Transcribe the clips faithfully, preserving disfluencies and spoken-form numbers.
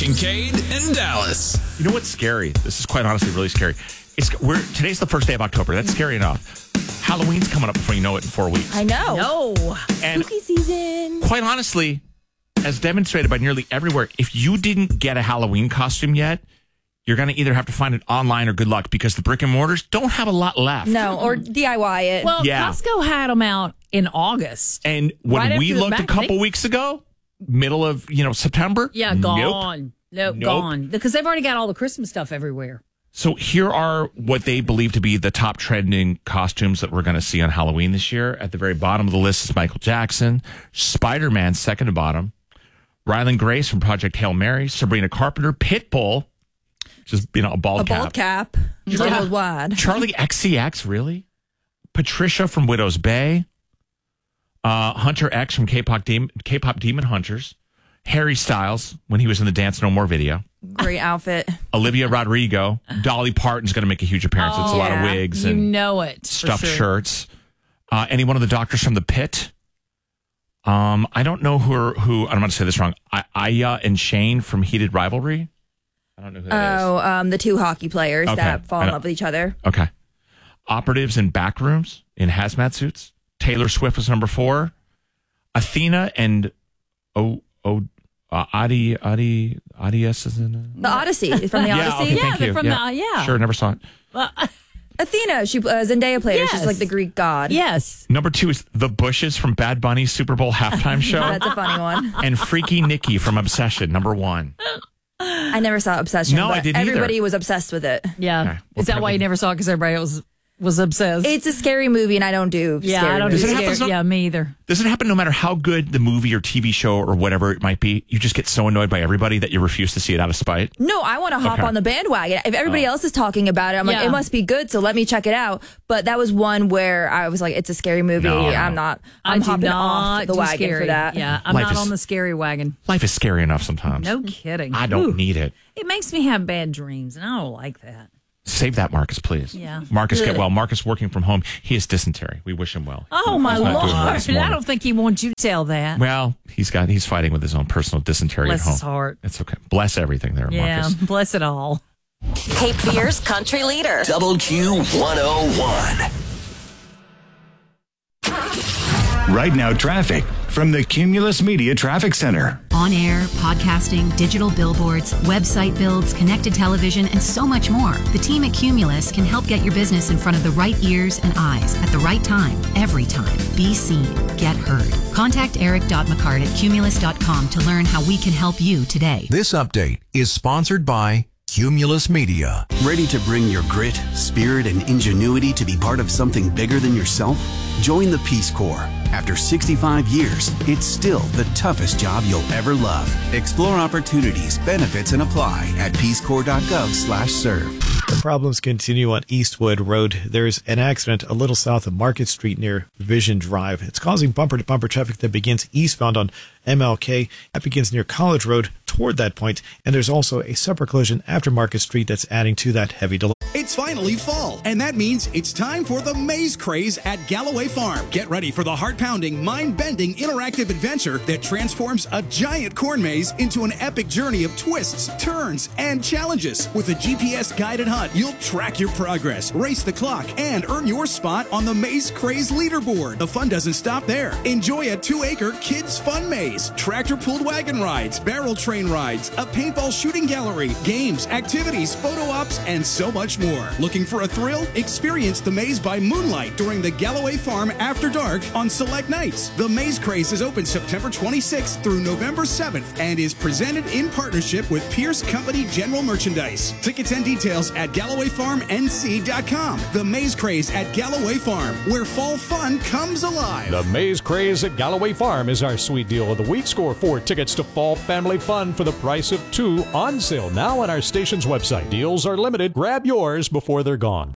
Kincaid and Dallas. You know what's scary? This is quite honestly really scary. It's we're today's the first day of October. That's scary enough. Halloween's coming up before you know it in four weeks. I know. No. And spooky season. Quite honestly, as demonstrated by nearly everywhere, if you didn't get a Halloween costume yet, you're going to either have to find it online or good luck because the brick and mortars don't have a lot left. No, or D I Y it. Well, Yeah. Costco had them out in August. And when Right we after the looked a back- couple they- weeks ago, middle of, you know, September. Yeah, nope. gone. Nope, Nope. gone. Because they've already got all the Christmas stuff everywhere. So here are what they believe to be the top trending costumes that we're going to see on Halloween this year. At the very bottom of the list is Michael Jackson, Spider-Man, second to bottom, Ryland Grace from Project Hail Mary, Sabrina Carpenter, Pitbull, just, you know, a bald a cap. bald cap. Yeah. Rolled wide. Charlie X C X, really? Patricia from Widow's Bay, uh, Hunter X from K-pop Demon, K-pop Demon Hunters, Harry Styles when he was in the Dance No More video, Great outfit. Olivia Rodrigo, Dolly Parton's going to make a huge appearance. it's a lot of yeah. wigs You and know it. for stuffed sure. shirts. Uh, any one of the doctors from the Pit. Um, I don't know who are, who. I'm going to say this wrong. I, Aya and Shane from Heated Rivalry. I don't know who that is. Oh, um, the two hockey players Okay. that fall I in know. love with each other. Okay. Operatives in back rooms in hazmat suits. Taylor Swift was number four. Athena and oh oh uh, Adi Adi Adias is in it. The Odyssey from the Yeah, Odyssey. okay, Yeah, thank they're you. from the- yeah. Sure, never saw it. Athena, she uh, Zendaya played her. She's Yes. like the Greek god. Yes. Number two is The Bushes from Bad Bunny's Super Bowl halftime show. That's a funny one. And Freaky Nikki from Obsession, number one. I never saw Obsession. No, but I didn't either. Everybody was obsessed with it. Yeah. Okay, we'll Is that put why it you in. never saw it? Because everybody was was obsessed. It's a scary movie, and I don't do yeah, scary I don't do movies. Does it happen scary. some- Yeah, me either. Does it happen no matter how good the movie or T V show or whatever it might be? You just get so annoyed by everybody that you refuse to see it out of spite? No, I want to hop Okay. on the bandwagon. If everybody else is talking about it, I'm like, Yeah. it must be good, so let me check it out. But that was one where I was like, it's a scary movie. No, no. I'm not. I I'm do hopping not off the do wagon scary. for that. Yeah, I'm Life not is- on the scary wagon. Life is scary enough sometimes. No kidding. I don't Ooh. need it. It makes me have bad dreams, and I don't like that. Save that, Marcus, please. Yeah. Marcus, get Good. well. Marcus working from home. He has dysentery. We wish him well. Oh, my He's not doing well Lord. this I morning. don't think he wants you to tell that. Well, he's got he's fighting with his own personal dysentery Bless at home. his heart. It's okay. Bless everything there, Yeah, Marcus. bless it all. Cape Fear's country leader. Double Q one oh one. Right now, traffic from the Cumulus Media Traffic Center. On air, podcasting, digital billboards, website builds, connected television, and so much more. The team at Cumulus can help get your business in front of the right ears and eyes at the right time, every time. Be seen, get heard. Contact eric.mccart at cumulus dot com to learn how we can help you today. This update is sponsored by Cumulus Media. Ready to bring your grit, spirit, and ingenuity to be part of something bigger than yourself? Join the Peace Corps. After sixty-five years, it's still the toughest job you'll ever love. Explore opportunities, benefits, and apply at peace corps dot gov slash serve. The problems continue on Eastwood Road. There's an accident a little south of Market Street near Vision Drive. It's causing bumper-to-bumper traffic that begins eastbound on M L K. That begins near College Road toward that point. And there's also a separate collision after Market Street that's adding to that heavy delay. It's finally fall, and that means it's time for the Maze Craze at Galloway Farm. Get ready for the heart-pounding, mind-bending, interactive adventure that transforms a giant corn maze into an epic journey of twists, turns, and challenges. With a G P S-guided hunt, you'll track your progress, race the clock, and earn your spot on the Maze Craze leaderboard. The fun doesn't stop there. Enjoy a two-acre kids' fun maze, tractor-pulled wagon rides, barrel train rides, a paintball shooting gallery, games, activities, photo ops, and so much more. Looking for a thrill? Experience the maze by moonlight during the Galloway Farm After Dark on select nights. The Maze Craze is open September twenty-sixth through November seventh and is presented in partnership with Pierce Company General Merchandise. Tickets and details at galloway farm n c dot com. The Maze Craze at Galloway Farm, where fall fun comes alive. The Maze Craze at Galloway Farm is our sweet deal of the week. Score four tickets to Fall Family Fun for the price of two, on sale now on our station's website. Deals are limited. Grab yours before they're gone.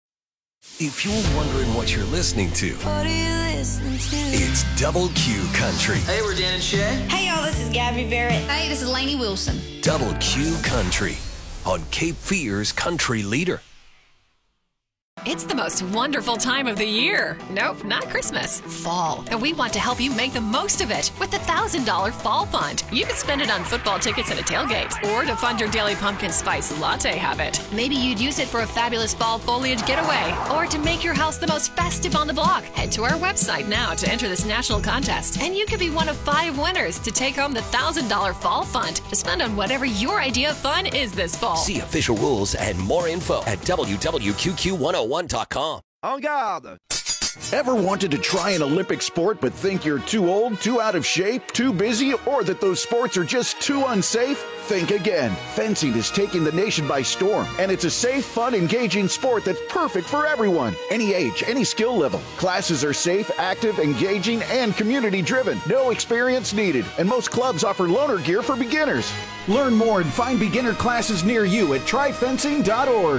If you're wondering what you're listening to, What are you listening to? it's Double Q Country. Hey, we're Dan and Shay. Hey, y'all, this is Gabby Barrett. Hey, this is Lainey Wilson. Double Q Country on Cape Fear's country leader. It's the most wonderful time of the year. Nope, not Christmas. Fall. And we want to help you make the most of it with the one thousand dollars Fall Fund. You can spend it on football tickets and a tailgate, or to fund your daily pumpkin spice latte habit. Maybe you'd use it for a fabulous fall foliage getaway, or to make your house the most festive on the block. Head to our website now to enter this national contest, and you could be one of five winners to take home the one thousand dollars Fall Fund to spend on whatever your idea of fun is this fall. See official rules and more info at w w q q one oh one dot com. En garde! Ever wanted to try an Olympic sport but think you're too old, too out of shape, too busy, or that those sports are just too unsafe? Think again. Fencing is taking the nation by storm, and it's a safe, fun, engaging sport that's perfect for everyone. Any age, any skill level. Classes are safe, active, engaging, and community-driven. No experience needed, and most clubs offer loaner gear for beginners. Learn more and find beginner classes near you at try fencing dot org.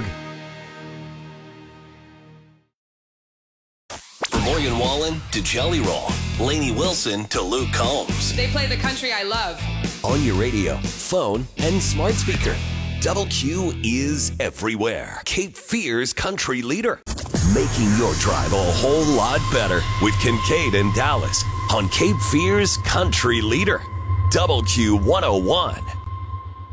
Morgan Wallen to Jelly Roll, Lainey Wilson to Luke Combs. They play the country I love. On your radio, phone, and smart speaker. Double Q is everywhere. Cape Fear's country leader. Making your drive a whole lot better with Kincaid and Dallas on Cape Fear's country leader. Double Q one oh one.